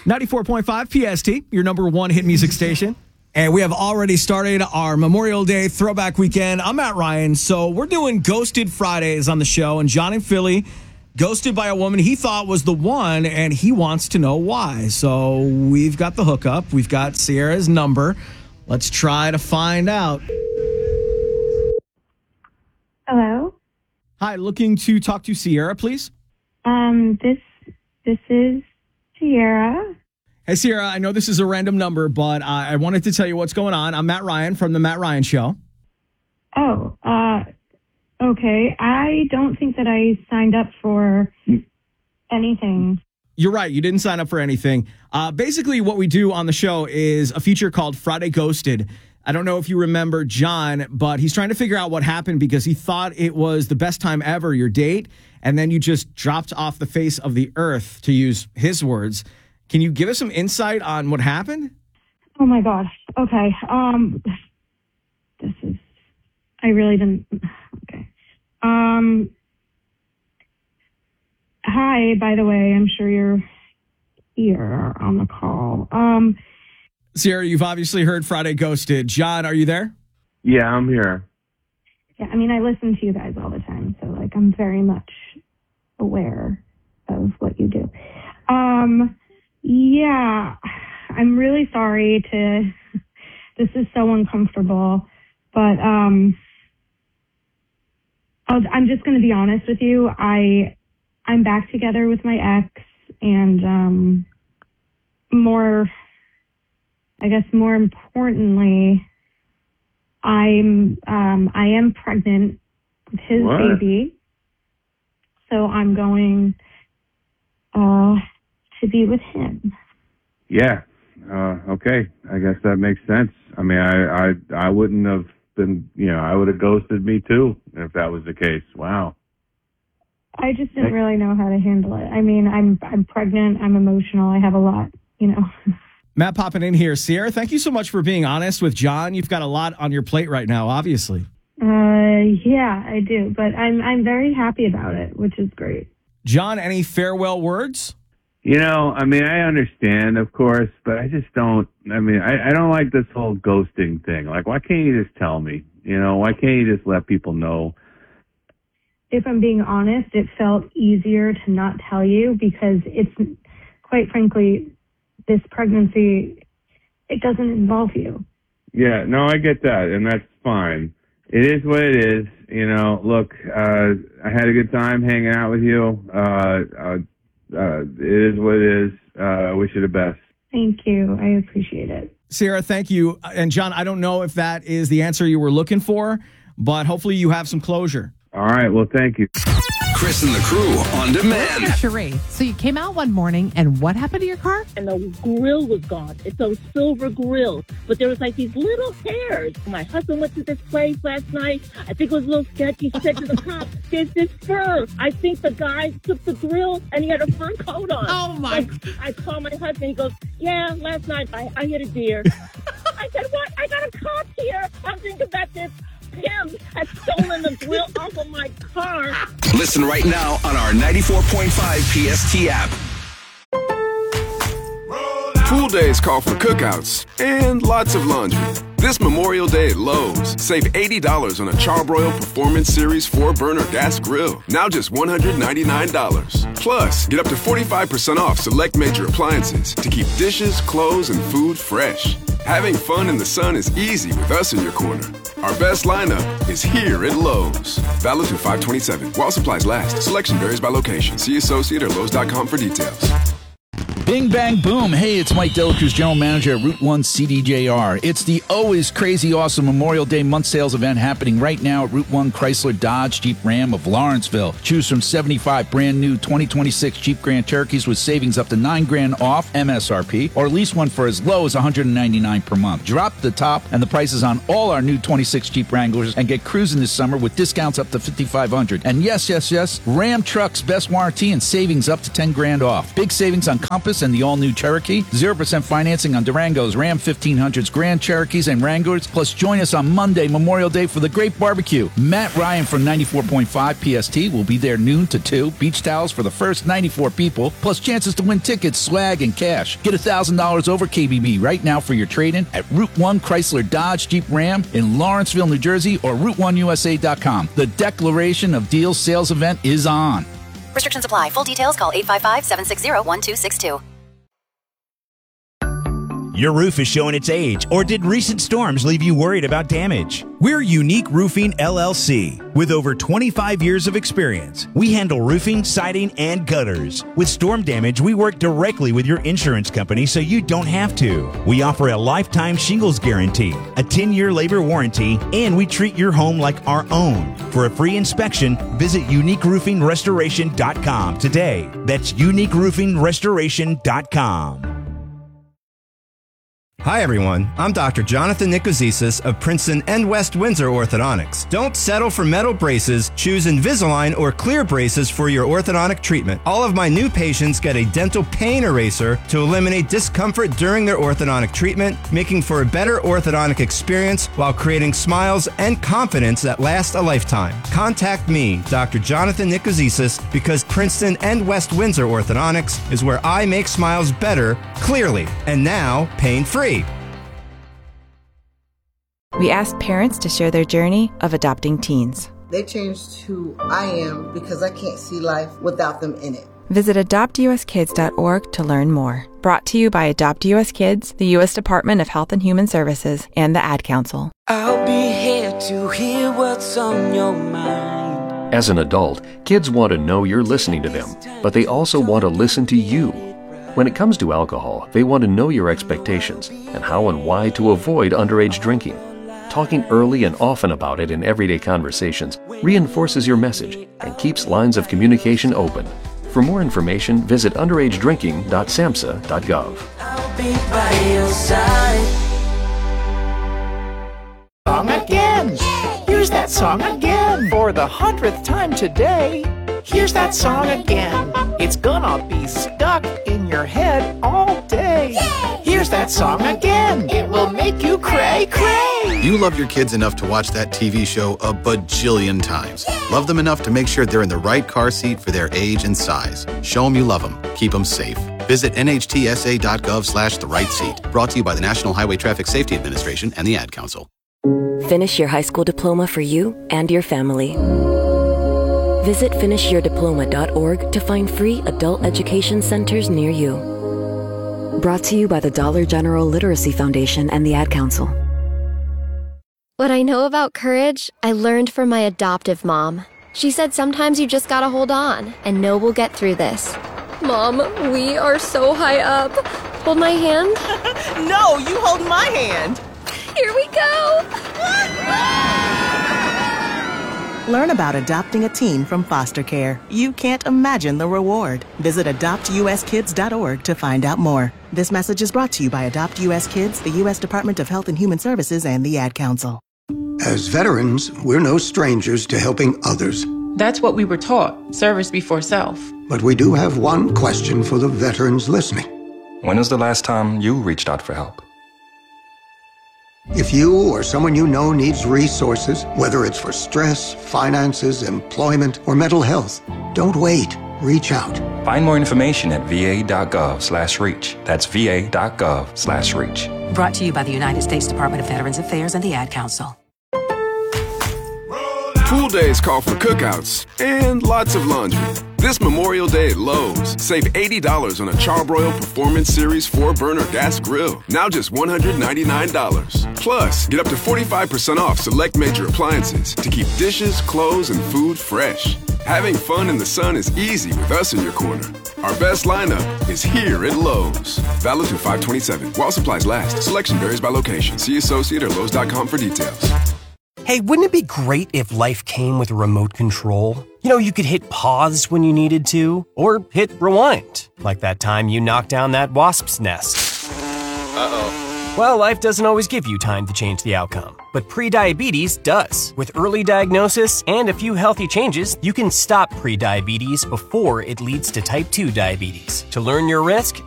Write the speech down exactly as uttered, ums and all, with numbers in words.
ninety-four point five P S T, your number one hit music station. And we have already started our Memorial Day throwback weekend. I'm Matt Ryan. So we're doing Ghosted Fridays on the show. And John in Philly, ghosted by a woman he thought was the one, and he wants to know why. So we've got the hookup. We've got Sierra's number. Let's try to find out. Hello? Hi, looking to talk to Sierra, please. Um, this this is Sierra. Hey, Sierra, I know this is a random number, but uh, I wanted to tell you what's going on. I'm Matt Ryan from The Matt Ryan Show. Oh, uh, okay. I don't think that I signed up for anything. You're right. You didn't sign up for anything. Uh, basically, what we do on the show is a feature called Friday Ghosted. I don't know if you remember John, but he's trying to figure out what happened because he thought it was the best time ever, your date, and then you just dropped off the face of the earth, to use his words. Can you give us some insight on what happened? Oh my gosh. Okay. Um, this is, I really didn't, okay. Um, hi, by the way, I'm sure you're here on the call. Um, Sierra, you've obviously heard Friday Ghosted. John, are you there? Yeah, I'm here. Yeah, I mean, I listen to you guys all the time, so, like, I'm very much aware of what you do. Um, yeah, I'm really sorry to, this is so uncomfortable, but, um, I'll, I'm just going to be honest with you. I, I'm back together with my ex, and, um, more, I guess more importantly, I'm, um, I am pregnant with his What? baby. So I'm going, uh, to be with him. Yeah. Uh, okay. I guess that makes sense. I mean, I, I, I wouldn't have been, you know, I would have ghosted me too if that was the case. Wow. I just didn't really know how to handle it. I mean, I'm, I'm pregnant. I'm emotional. I have a lot, you know. Matt popping in here. Sierra, thank you so much for being honest with John. You've got a lot on your plate right now, obviously. Uh, yeah, I do. But I'm, I'm very happy about it, which is great. John, any farewell words? You know, I mean, I understand, of course, but I just don't, I mean, I, I don't like this whole ghosting thing. Like, why can't you just tell me? You know, why can't you just let people know? If I'm being honest, it felt easier to not tell you because it's, quite frankly, this pregnancy, it doesn't involve you. Yeah, no, I get that, and that's fine. It is what it is. You know, look, uh, I had a good time hanging out with you. Uh, uh, uh, it is what it is. Uh, I wish you the best. Thank you. I appreciate it. Sierra, thank you. And John, I don't know if that is the answer you were looking for, but hopefully you have some closure. All right, well, thank you. Chris and the crew on demand. Sheree, so you came out one morning and what happened to your car? And the grill was gone. It's a silver grill, but there was like these little hairs. My husband went to this place last night. I think it was a little sketchy. He said to the cop, there's this fur. I think the guy took the grill and he had a fur coat on. Oh, my. So I call my husband. He goes, yeah, last night I, I hit a deer. I said, what? I got a cop here. I'm thinking about this. Him has stolen the grill off of my car. Listen right now on our ninety-four point five P S T app. Pool days call for cookouts and lots of laundry. This Memorial Day at Lowe's, save eighty dollars on a Charbroil Performance Series four burner gas grill. Now just one hundred ninety-nine dollars. Plus, get up to forty-five percent off select major appliances to keep dishes, clothes, and food fresh. Having fun in the sun is easy with us in your corner. Our best lineup is here at Lowe's. Valid through five twenty-seven. While supplies last. Selection varies by location. See associate or Lowe's dot com for details. Bing, bang, boom. Hey, it's Mike Delacruz, General Manager at Route one C D J R. It's the always crazy awesome Memorial Day month sales event happening right now at Route one Chrysler Dodge Jeep Ram of Lawrenceville. Choose from seventy-five brand new twenty twenty-six Jeep Grand Cherokees with savings up to nine grand off M S R P, or lease one for as low as one hundred ninety-nine per month. Drop the top and the prices on all our new twenty-six Jeep Wranglers and get cruising this summer with discounts up to fifty-five hundred. And yes, yes, yes, Ram trucks best warranty and savings up to ten grand off. Big savings on Compass Taurus and the all-new Cherokee. zero percent financing on Durangos, Ram fifteen hundreds, Grand Cherokees, and Wranglers. Plus, join us on Monday, Memorial Day, for the great barbecue. Matt Ryan from ninety-four point five P S T will be there noon to two. Beach towels for the first ninety-four people, plus chances to win tickets, swag, and cash. Get one thousand dollars over K B B right now for your trade-in at Route one Chrysler Dodge Jeep Ram in Lawrenceville, New Jersey, or Route one U S A dot com. The Declaration of Deals sales event is on. Restrictions apply. Full details, call eight five five, seven six zero, one two six two. Your roof is showing its age, or did recent storms leave you worried about damage? We're Unique Roofing L L C. With over twenty-five years of experience, we handle roofing, siding, and gutters. With storm damage, we work directly with your insurance company so you don't have to. We offer a lifetime shingles guarantee, a ten-year labor warranty, and we treat your home like our own. For a free inspection, visit unique roofing restoration dot com today. That's unique roofing restoration dot com. Hi everyone, I'm Doctor Jonathan Nicozisis of Princeton and West Windsor Orthodontics. Don't settle for metal braces, choose Invisalign or clear braces for your orthodontic treatment. All of my new patients get a dental pain eraser to eliminate discomfort during their orthodontic treatment, making for a better orthodontic experience while creating smiles and confidence that last a lifetime. Contact me, Doctor Jonathan Nicozisis, because Princeton and West Windsor Orthodontics is where I make smiles better, clearly, and now pain-free. We asked parents to share their journey of adopting teens. They changed who I am because I can't see life without them in it. Visit adopt u s kids dot org to learn more. Brought to you by Adopt U S Kids, the U S Department of Health and Human Services, and the Ad Council. I'll be here to hear what's on your mind. As an adult, kids want to know you're listening to them, but they also want to listen to you. When it comes to alcohol, they want to know your expectations and how and why to avoid underage drinking. Talking early and often about it in everyday conversations reinforces your message and keeps lines of communication open. For more information, visit underage drinking dot samhsa dot gov. I'll be by your side. Song again! Here's that song again! For the hundredth time today, here's that song again. It's gonna be stuck in your head all day. Here's that song again. It will make you cray cray. You love your kids enough to watch that T V show a bajillion times. Love them enough to make sure they're in the right car seat for their age and size. Show them you love them. Keep them safe. Visit N H T S A dot gov slash the right seat. Brought to you by the National Highway Traffic Safety Administration and the Ad Council. Finish your high school diploma for you and your family. Visit finish your diploma dot org to find free adult education centers near you. Brought to you by the Dollar General Literacy Foundation and the Ad Council. What I know about courage, I learned from my adoptive mom. She said sometimes you just gotta hold on and know we'll get through this. Mom, we are so high up. Hold my hand. No, you hold my hand. Here we go. Learn about adopting a teen from foster care. You can't imagine the reward. Visit adopt u s kids dot org to find out more. This message is brought to you by Adopt U S Kids, the U S Department of Health and Human Services, and the Ad Council. As veterans, we're no strangers to helping others. That's what we were taught, service before self. But we do have one question for the veterans listening. When was the last time you reached out for help? If you or someone you know needs resources, whether it's for stress, finances, employment, or mental health, don't wait. Reach out. Find more information at v a dot gov slash reach. That's v a dot gov slash reach. Brought to you by the United States Department of Veterans Affairs and the Ad Council. Pool days call for cookouts and lots of laundry. This Memorial Day at Lowe's, save eighty dollars on a Charbroil Performance Series four burner gas grill. Now just one hundred ninety-nine dollars. Plus, get up to forty-five percent off select major appliances to keep dishes, clothes, and food fresh. Having fun in the sun is easy with us in your corner. Our best lineup is here at Lowe's. Valid through five twenty-seven. While supplies last. Selection varies by location. See associate or lowes dot com for details. Hey, wouldn't it be great if life came with a remote control? You know, you could hit pause when you needed to, or hit rewind, like that time you knocked down that wasp's nest. Uh-oh. Well, life doesn't always give you time to change the outcome, but prediabetes does. With early diagnosis and a few healthy changes, you can stop prediabetes before it leads to type two diabetes. To learn your risk,